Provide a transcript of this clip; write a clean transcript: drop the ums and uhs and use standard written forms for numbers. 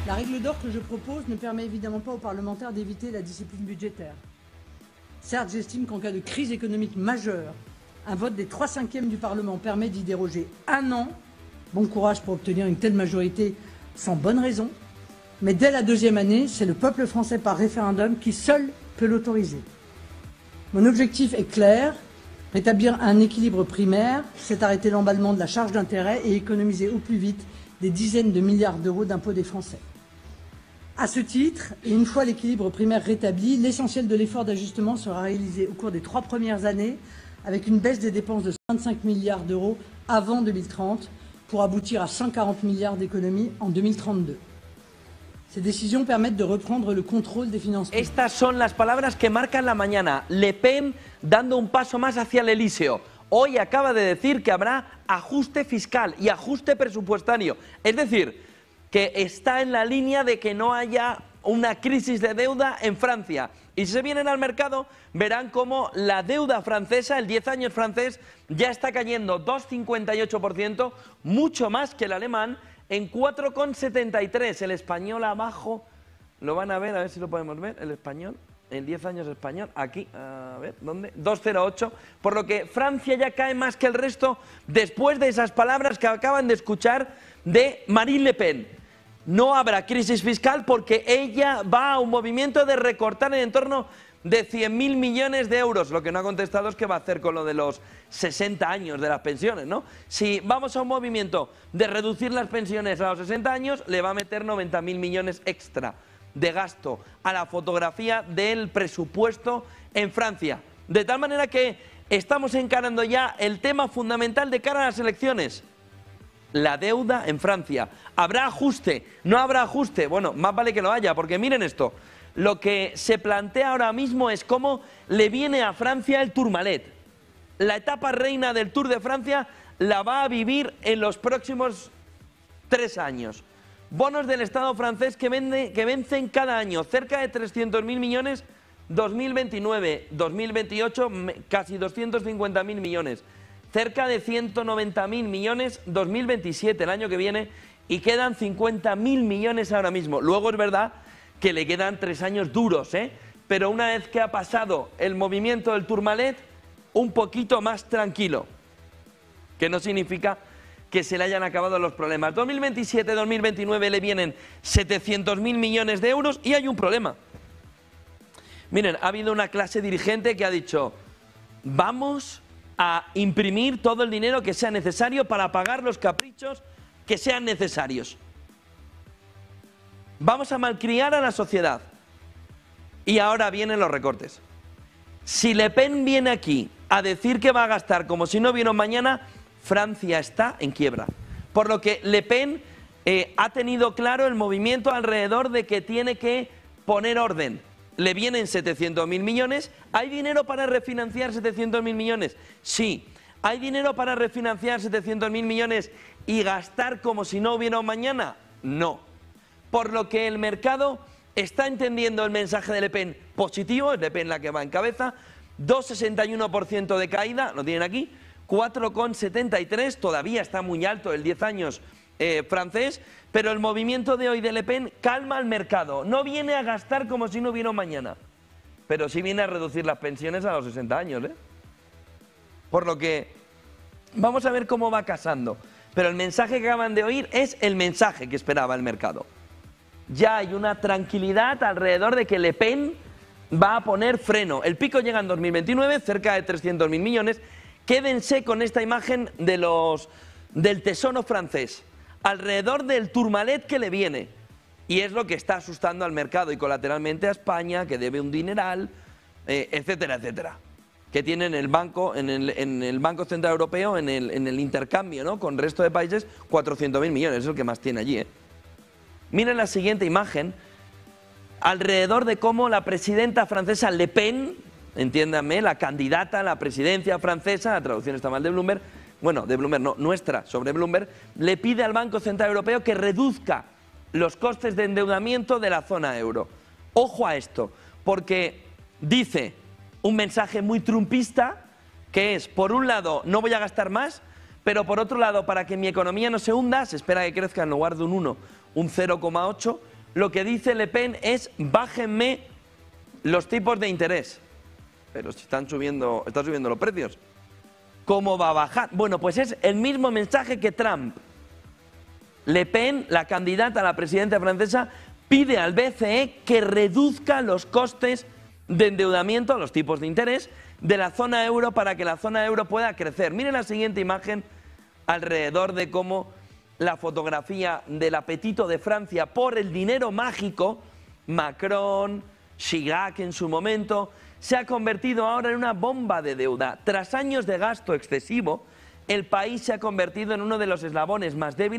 La règle d'or que je propose ne permet évidemment pas aux parlementaires d'éviter la discipline budgétaire. Certes, j'estime qu'en cas de crise économique majeure, un vote des 3/5 du Parlement permet d'y déroger un an. Bon courage pour obtenir une telle majorité sans bonne raison. Mais dès la deuxième année, c'est le peuple français par référendum qui seul peut l'autoriser. Mon objectif est clair, rétablir un équilibre primaire, c'est arrêter l'emballement de la charge d'intérêt et économiser au plus vite des dizaines de milliards d'euros d'impôts des Français. À ce titre, et une fois l'équilibre primaire rétabli, l'essentiel de l'effort d'ajustement sera réalisé au cours des 3 premières années avec une baisse des dépenses de 25 milliards d'euros avant 2030 pour aboutir à 140 milliards d'économies en 2032. Ces décisions permettent de reprendre le contrôle des finances publiques. Estas son las palabras que marcan la mañana. Le Pen dando un paso más hacia el Elíseo. Hoy acaba de decir que habrá ajuste fiscal y ajuste presupuestario. Es decir, que está en la línea de que no haya una crisis de deuda en Francia. Y si se vienen al mercado, verán cómo la deuda francesa, el 10 años francés, ya está cayendo 2,58%, mucho más que el alemán, en 4,73. El español abajo, lo van a ver si lo podemos ver, el español, en 10 años español, aquí, a ver, ¿dónde? 2,08, por lo que Francia ya cae más que el resto después de esas palabras que acaban de escuchar de Marine Le Pen. No habrá crisis fiscal porque ella va a un movimiento de recortar en torno de 100.000 millones de euros. Lo que no ha contestado es qué va a hacer con lo de los 60 años de las pensiones, ¿no? Si vamos a un movimiento de reducir las pensiones a los 60 años, le va a meter 90.000 millones extra de gasto a la fotografía del presupuesto en Francia. De tal manera que estamos encarando ya el tema fundamental de cara a las elecciones. La deuda en Francia. ¿Habrá ajuste? ¿No habrá ajuste? Bueno, más vale que lo haya, porque miren esto. Lo que se plantea ahora mismo es cómo le viene a Francia el Tourmalet. La etapa reina del Tour de Francia la va a vivir en los próximos 3 años. Bonos del Estado francés que vencen cada año, cerca de 300.000 millones 2029, 2028 casi 250.000 millones. Cerca de 190.000 millones 2027, el año que viene, y quedan 50.000 millones ahora mismo. Luego es verdad que le quedan 3 años duros, pero una vez que ha pasado el movimiento del Tourmalet, un poquito más tranquilo, que no significa que se le hayan acabado los problemas. 2027-2029 le vienen 700.000 millones de euros y hay un problema. Miren, ha habido una clase dirigente que ha dicho, vamos a imprimir todo el dinero que sea necesario para pagar los caprichos que sean necesarios. Vamos a malcriar a la sociedad. Y ahora vienen los recortes. Si Le Pen viene aquí a decir que va a gastar como si no hubiera un mañana, Francia está en quiebra. Por lo que Le Pen ha tenido claro el movimiento alrededor de que tiene que poner orden. Le vienen 700.000 millones. ¿Hay dinero para refinanciar 700.000 millones? Sí. ¿Hay dinero para refinanciar 700.000 millones y gastar como si no hubiera un mañana? No. Por lo que el mercado está entendiendo el mensaje de Le Pen positivo, es Le Pen la que va en cabeza, 2,61% de caída, lo tienen aquí, 4,73, todavía está muy alto el 10 años francés, pero el movimiento de hoy de Le Pen calma al mercado. No viene a gastar como si no hubiera un mañana, pero sí viene a reducir las pensiones a los 60 años. Por lo que vamos a ver cómo va casando. Pero el mensaje que acaban de oír es el mensaje que esperaba el mercado. Ya hay una tranquilidad alrededor de que Le Pen va a poner freno. El pico llega en 2029, cerca de 300.000 millones. Quédense con esta imagen del tesoro francés, alrededor del Tourmalet que le viene. Y es lo que está asustando al mercado y colateralmente a España, que debe un dineral, etcétera, etcétera. Que tiene en el Banco, en el Banco Central Europeo, en el intercambio, ¿no?, con el resto de países, 400.000 millones, es el que más tiene allí. Miren la siguiente imagen, alrededor de cómo la presidenta francesa Le Pen, entiéndanme, la candidata a la presidencia francesa, la traducción está mal de Bloomberg, bueno, de Bloomberg no, nuestra, sobre Bloomberg, le pide al Banco Central Europeo que reduzca los costes de endeudamiento de la zona euro. Ojo a esto, porque dice un mensaje muy trumpista, que es, por un lado, no voy a gastar más, pero por otro lado, para que mi economía no se hunda, se espera que crezca en lugar de un 1, un 0,8, lo que dice Le Pen es bájenme los tipos de interés. Pero si están subiendo los precios. ¿Cómo va a bajar? Bueno, pues es el mismo mensaje que Trump. Le Pen, la candidata a la presidencia francesa, pide al BCE que reduzca los costes de endeudamiento, los tipos de interés, de la zona euro para que la zona euro pueda crecer. Miren la siguiente imagen alrededor de cómo la fotografía del apetito de Francia por el dinero mágico, Macron, Chirac en su momento, se ha convertido ahora en una bomba de deuda. Tras años de gasto excesivo, el país se ha convertido en uno de los eslabones más débiles